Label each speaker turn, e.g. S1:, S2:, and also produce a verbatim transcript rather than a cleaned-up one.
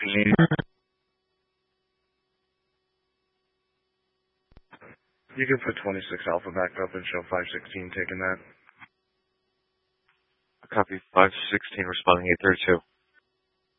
S1: You can put twenty-six Alpha back up and show five sixteen taking that.
S2: Copy five sixteen responding eight thirty-two.